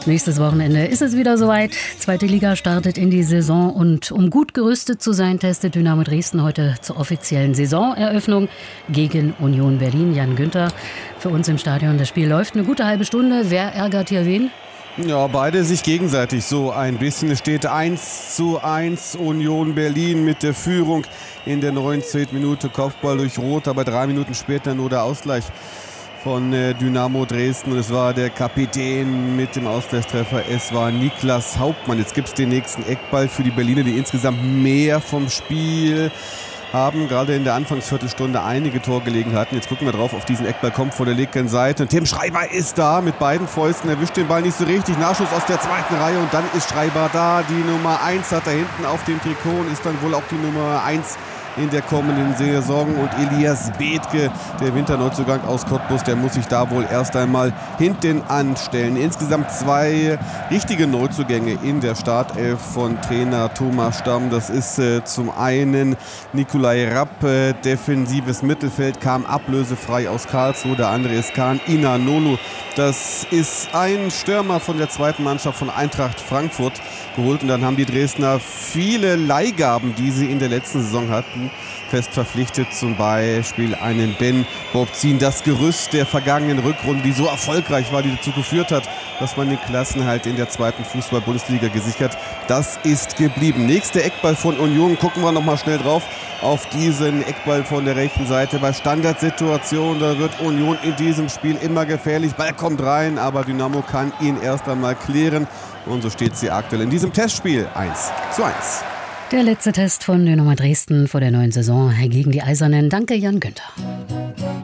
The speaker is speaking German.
Nächstes Wochenende ist es wieder soweit. Zweite Liga startet in die Saison und um gut gerüstet zu sein, testet Dynamo Dresden heute zur offiziellen Saisoneröffnung gegen Union Berlin. Jan Günther für uns im Stadion. Das Spiel läuft eine gute halbe Stunde. Wer ärgert hier wen? Ja, beide sich gegenseitig so ein bisschen. Es steht 1:1 Union Berlin mit der Führung in der 19. Minute. Kopfball durch Roth, aber 3 Minuten später nur der Ausgleich von Dynamo Dresden. Und es war der Kapitän mit dem Ausgleichstreffer. Es war Niklas Hauptmann. Jetzt gibt es den nächsten Eckball für die Berliner, die insgesamt mehr vom Spiel haben, gerade in der Anfangsviertelstunde einige Torgelegenheiten. Jetzt gucken wir drauf, auf diesen Eckball kommt von der linken Seite. Und Tim Schreiber ist da mit beiden Fäusten, erwischt den Ball nicht so richtig. Nachschuss aus der zweiten Reihe und dann ist Schreiber da. Die Nummer 1 hat er hinten auf dem Trikot und ist dann wohl auch die Nummer 1 in der kommenden Saison. Und Elias Bethke, der Winterneuzugang aus Cottbus, der muss sich da wohl erst einmal hinten anstellen. Insgesamt 2 richtige Neuzugänge in der Startelf von Trainer Thomas Stamm. Das ist zum einen Nikolai Rapp, defensives Mittelfeld, kam ablösefrei aus Karlsruhe. Der andere ist Kaan Inanolu. Das ist ein Stürmer von der zweiten Mannschaft von Eintracht Frankfurt geholt. Und dann haben die Dresdner viele Leihgaben, die sie in der letzten Saison hatten, fest verpflichtet. Zum Beispiel einen Ben Bobzin. Das Gerüst der vergangenen Rückrunde, die so erfolgreich war, die dazu geführt hat, dass man den Klassenerhalt in der zweiten Fußball-Bundesliga gesichert, das ist geblieben. Nächster Eckball von Union. Gucken wir nochmal schnell drauf auf diesen Eckball von der rechten Seite. Bei Standardsituationen, da wird Union in diesem Spiel immer gefährlich. Ball kommt rein, aber Dynamo kann ihn erst einmal klären. Und so steht sie aktuell in diesem Testspiel 1:1. Der letzte Test von Dynamo Dresden vor der neuen Saison gegen die Eisernen. Danke, Jan Günther.